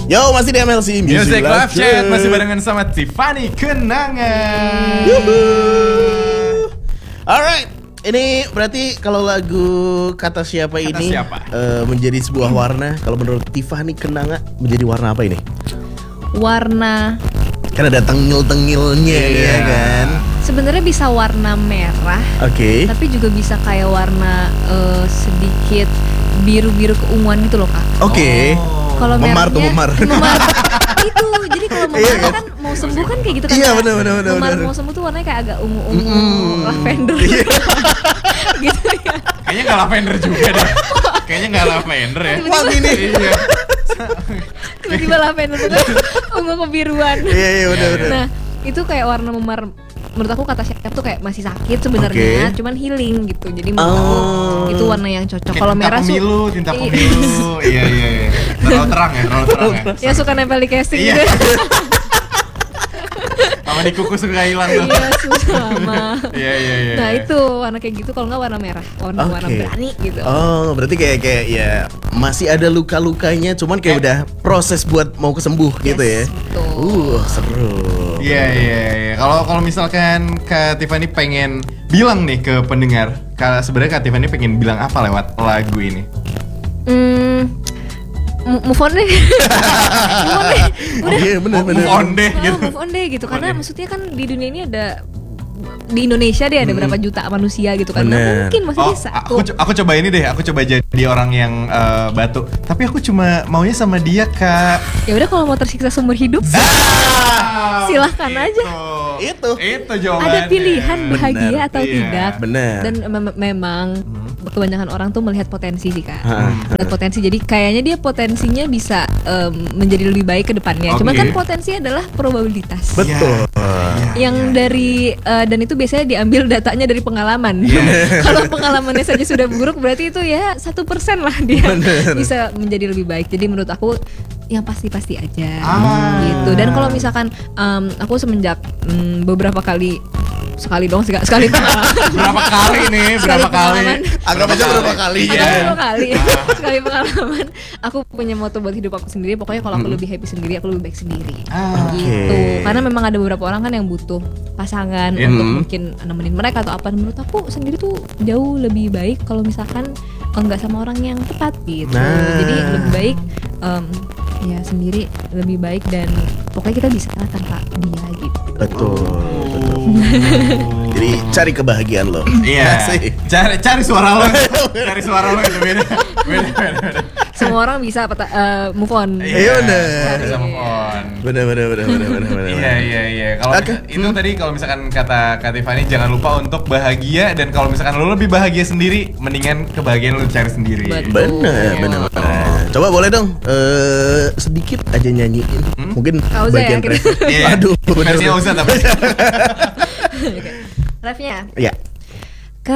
Yo, masih di MLC Music Live Chat, masih barengan sama Tiffany Kenangan. Alright, ini berarti kalau lagu Kata Siapa Kata ini Siapa? Menjadi sebuah warna. Kalau menurut Tiffany Kenangan menjadi warna apa ini? Warna Kan ada tengil-tengilnya ya kan. sebenarnya bisa warna merah, Oke. tapi juga bisa kayak warna sedikit biru-biru keunguan gitu loh, Kak. Oke. Kalau Memar tuh, memar. Itu. Jadi kalau Iya, memar kan mau sembuh kan kayak gitu kan. Iya, Kak? benar. Memar mau sembuh tuh warnanya kayak agak ungu-ungu, lavender. Gitu ya. Kayaknya nggak lavender juga deh. Kayaknya nggak lavender ya. Wangi nih. Iya. Tiba-tiba lavender tuh kan ungu kebiruan. Iya, benar. Nah, itu kayak warna memar. Menurut aku Kata Siapa tuh kayak masih sakit sebenarnya, cuman healing gitu. Jadi menurut aku itu warna yang cocok. Kalau merah tinta pemilu. Iya. Terlalu terang ya. ya suka nempel di casing Iya. gitu. Sama di kuku suka hilang tuh. Iya, sama. Iya. Nah, itu warna kayak gitu, kalau nggak warna merah, warna berani gitu. Oh, berarti kayak ya masih ada luka-lukanya, cuman kayak udah proses buat mau kesembuh gitu ya. Betul. Seru. Iya. Kalau misalkan Kak Tiffany pengen bilang nih ke pendengar, sebenarnya Kak Tiffany pengen bilang apa lewat lagu ini? Move on deh. Udah. Iya, benar. Move on deh gitu. Move on deh gitu. Karena maksudnya kan di dunia ini ada, di Indonesia deh ada berapa juta manusia gitu kan. Nggak mungkin masih bisa. Aku coba ini deh. Aku coba jadi orang yang batu. Tapi aku cuma maunya sama dia, Kak. Ya udah, kalau mau tersiksa seumur hidup, silahkan aja. Itu jawabannya. Ada pilihan bahagia Benar. atau Iya. tidak. Benar. Dan memang kebanyakan orang tuh melihat potensi sih, Kak. Melihat potensi. Jadi kayaknya dia potensinya bisa menjadi lebih baik ke depannya. Cuman kan potensi adalah probabilitas. Betul. Yang dari dan itu biasanya diambil datanya dari pengalaman. Kalau pengalamannya saja sudah buruk, berarti itu ya 1% lah dia bisa menjadi lebih baik. Jadi menurut aku yang pasti-pasti aja gitu. Dan kalau misalkan aku semenjak beberapa kali sekali pengalaman. Berapa kali nih? Berapa kali? Anggap aja berapa kali ya. Sekali pengalaman. Aku punya moto buat hidup aku sendiri. Pokoknya kalau aku lebih happy sendiri, aku lebih baik sendiri. Gitu. Karena memang ada beberapa orang kan yang butuh pasangan untuk mungkin nemenin mereka atau apa. Menurut aku sendiri tuh jauh lebih baik kalau misalkan enggak sama orang yang tepat gitu. Jadi lebih baik ya sendiri lebih baik, dan pokoknya kita bisa tanpa dia gitu. Betul. Jadi cari kebahagiaan lo. Iya. Asik. Cari suara lo. Cari suara lo itu beda. Semua orang bisa move on. Iya, bener. Bisa move on. Bener. Iya. Kalau itu tadi, kalau misalkan kata Kak Tiffany, jangan lupa untuk bahagia, dan kalau misalkan lo lebih bahagia sendiri, mendingan kebahagiaan lo cari sendiri. Bener. Coba boleh dong sedikit aja nyanyiin. Mungkin Kauza bagian ya, ref. Iya. Aduh, bener. Versinya usah tapi. Refnya. Iya.